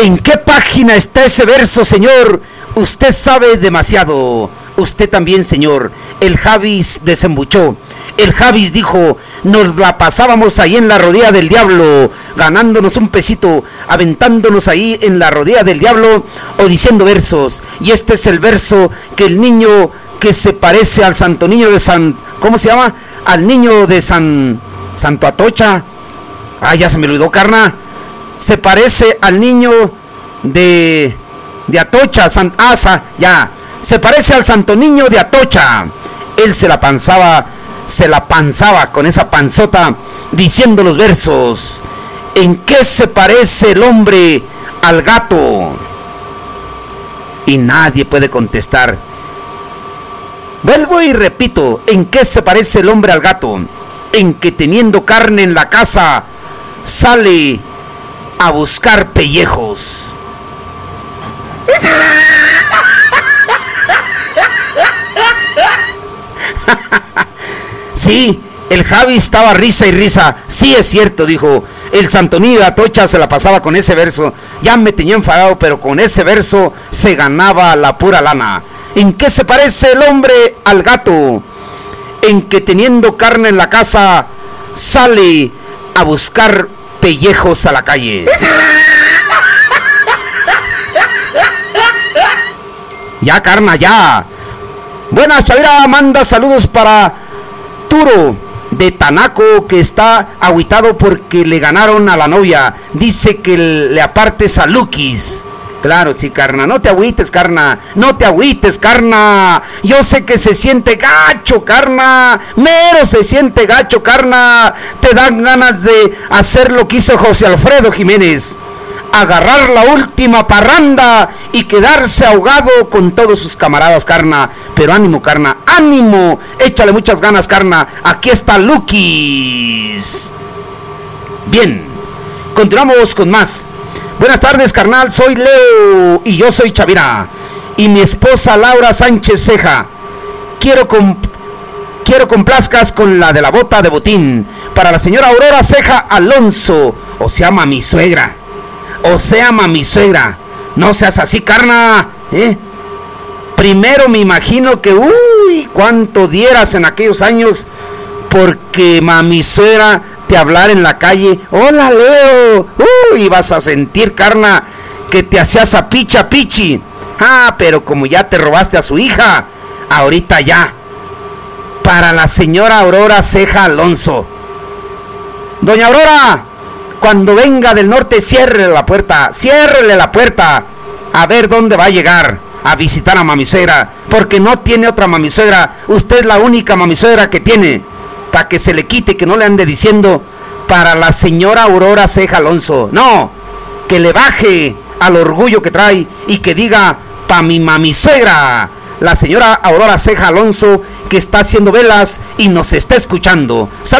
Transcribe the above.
¿En qué página está ese verso, señor? Usted sabe demasiado. Usted también, señor. El Javis desembuchó. El Javis dijo, nos la pasábamos ahí en la rodilla del diablo, ganándonos un pesito, aventándonos ahí en la rodilla del diablo o diciendo versos. Y este es el verso que el niño que se parece al santo niño de San... ¿Cómo se llama? Al niño de Santo Atocha. Ah, ya se me olvidó, carna. Se parece al niño de Atocha, ya. Se parece al santo niño de Atocha. Él se la panzaba con esa panzota diciendo los versos. ¿En qué se parece el hombre al gato? Y nadie puede contestar. Vuelvo y repito, ¿en qué se parece el hombre al gato? En que teniendo carne en la casa sale a buscar pellejos. Sí, el Javi estaba risa y risa. Sí, es cierto, dijo. El santo niño de Atocha se la pasaba con ese verso. Ya me tenía enfadado, pero con ese verso se ganaba la pura lana. ¿En qué se parece el hombre al gato? En que teniendo carne en la casa sale a buscar pellejos a la calle. Ya, carna, ya. Buenas, Chavira, manda saludos para Turo de Tanaco, que está agüitado porque le ganaron a la novia. Dice que le apartes a Lukis. Claro, sí, carna, no te agüites, carna. No te agüites, carna. Yo sé que se siente gacho, carna. Mero se siente gacho, carna. Te dan ganas de hacer lo que hizo José Alfredo Jiménez. Agarrar la última parranda y quedarse ahogado con todos sus camaradas, carna. Pero ánimo, carna, ánimo. Échale muchas ganas, carna. Aquí está Lukis. Bien, continuamos con más. Buenas tardes, carnal, soy Leo y yo soy Chavira. Y mi esposa Laura Sánchez Ceja. Quiero complazcas con la de la bota de botín. Para la señora Aurora Ceja Alonso. O sea, mami suegra. No seas así, carna, ¿eh? Primero me imagino que, cuánto dieras en aquellos años porque mami suegra te hablara en la calle. Hola, Leo. Ibas a sentir, carna, que te hacías a pichi. Pero como ya te robaste a su hija, ahorita ya. Para la señora Aurora Ceja Alonso. Doña Aurora, cuando venga del norte, ciérrele la puerta, a ver dónde va a llegar a visitar a mami suegra, porque no tiene otra mami suegra. Usted es la única mami suegra que tiene, para que se le quite, que no le ande diciendo para la señora Aurora Ceja Alonso. No, que le baje al orgullo que trae y que diga pa' mi mami suegra, la señora Aurora Ceja Alonso, que está haciendo velas y nos está escuchando.